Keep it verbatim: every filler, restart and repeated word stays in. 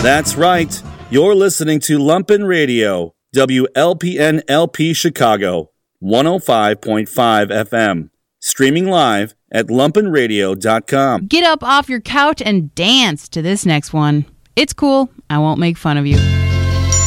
That's right. You're listening to Lumpen Radio, W L P N L P Chicago, one oh five point five F M. Streaming live at lumpen radio dot com. Get up off your couch and dance to this next one. It's cool. I won't make fun of you.